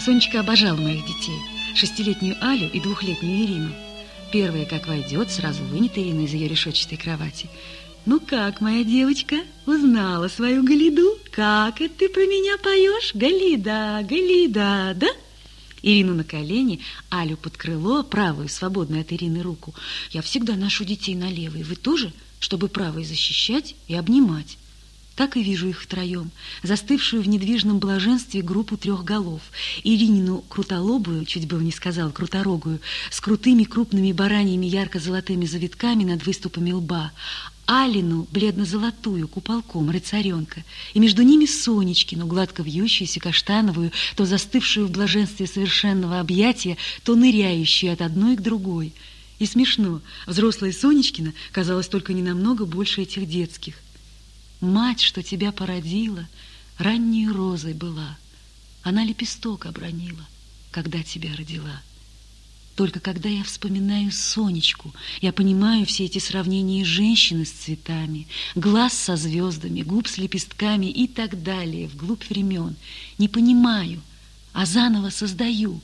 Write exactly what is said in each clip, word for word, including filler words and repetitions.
Сонечка обожала моих детей, шестилетнюю Алю и двухлетнюю Ирину. Первая, как войдет, сразу вынет Ирину из ее решетчатой кровати. «Ну как, моя девочка, узнала свою Галиду? Как это ты про меня поешь? Галида, Галида, да?» Ирину на колени, Алю под крыло, правую, свободную от Ирины руку. Я всегда ношу детей на левой. Вы тоже, чтобы правой защищать и обнимать. Так и вижу их втроем, застывшую в недвижном блаженстве группу трех голов. Иринину крутолобую, чуть было не сказала круторогую, с крутыми крупными бараньими ярко-золотыми завитками над выступами лба. Алину бледно-золотую, куполком, рыцаренка, и между ними Сонечкину, гладко вьющуюся каштановую, то застывшую в блаженстве совершенного объятия, то ныряющую от одной к другой. И смешно, взрослая Сонечкина казалась только не намного больше этих детских. Мать, что тебя породила, ранней розой была. Она лепесток обронила, когда тебя родила. Только когда я вспоминаю Сонечку, я понимаю все эти сравнения женщины с цветами, глаз со звездами, губ с лепестками и так далее, вглубь времен. Не понимаю, а заново создаю.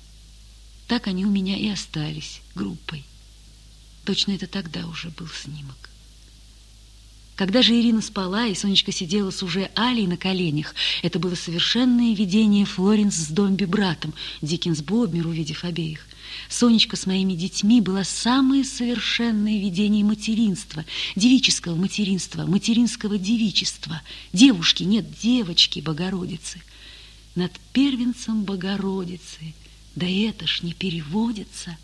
Так они у меня и остались группой. Точно это тогда уже был снимок. Когда же Ирина спала, и Сонечка сидела с уже Алей на коленях, это было совершенное видение Флоренс с Домби-братом, Диккенс бы обмер, увидев обеих. Сонечка с моими детьми была самое совершенное видение материнства, девического материнства, материнского девичества. Девушки, нет, девочки Богородицы. Над первенцем Богородицы, да это ж не переводится.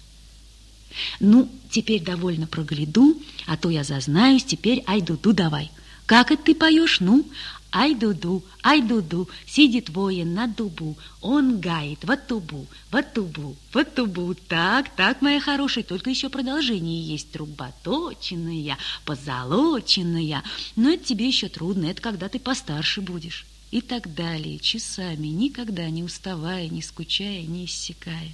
Ну, теперь довольно про Галиду, а то я зазнаюсь, теперь ай-ду-ду давай. Как это ты поешь? Ну, ай-ду-ду, ай-ду-ду, сидит воин на дубу, он гает в тубу, в тубу, в тубу. Так, так, моя хорошая, только еще продолжение есть. Труба точенная, позолоченная. Но это тебе еще трудно, это когда ты постарше будешь. И так далее, часами, никогда не уставая, не скучая, не иссякая.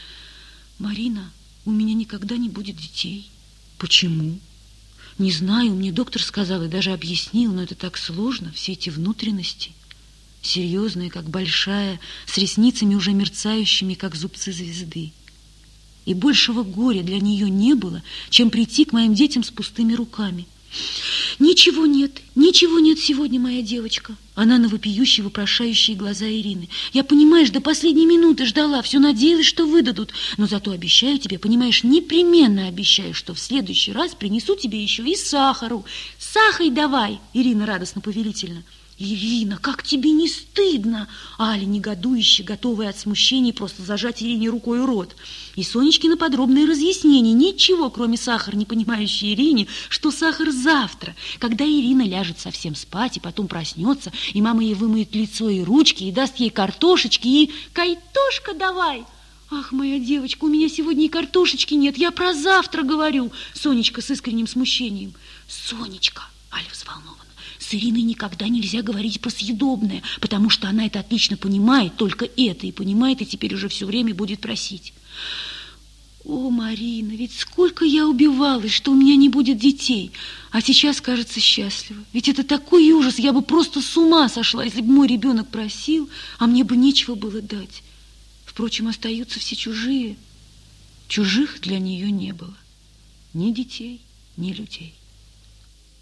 Марина, у меня никогда не будет детей. Почему? Не знаю, мне доктор сказал и даже объяснил, но это так сложно, все эти внутренности. Серьезная, как большая, с ресницами уже мерцающими, как зубцы звезды. И большего горя для нее не было, чем прийти к моим детям с пустыми руками. Ничего нет, ничего нет сегодня, моя девочка. Она на вопиющие, вопрошающие глаза Ирины. Я, понимаешь, до последней минуты ждала, все надеялась, что выдадут. Но зато обещаю тебе, понимаешь, непременно обещаю, что в следующий раз принесу тебе еще и сахару. Сахар давай, Ирина радостно повелительно. Ирина, как тебе не стыдно? Аля, негодующе, готовая от смущения просто зажать Ирине рукой рот. И Сонечкина подробные разъяснения. Ничего, кроме сахара, не понимающей Ирине, что сахар завтра, когда Ирина ляжет совсем спать и потом проснется, и мама ей вымоет лицо и ручки, и даст ей картошечки, и... Кайтошка давай! Ах, моя девочка, у меня сегодня и картошечки нет, я про завтра говорю. Сонечка с искренним смущением. Сонечка, Аля взволнована. С Ириной никогда нельзя говорить про съедобное, потому что она это отлично понимает, только это и понимает, и теперь уже все время будет просить. О, Марина, ведь сколько я убивалась, что у меня не будет детей, а сейчас, кажется, счастлива. Ведь это такой ужас, я бы просто с ума сошла, если бы мой ребенок просил, а мне бы нечего было дать. Впрочем, остаются все чужие. Чужих для нее не было. Ни детей, ни людей.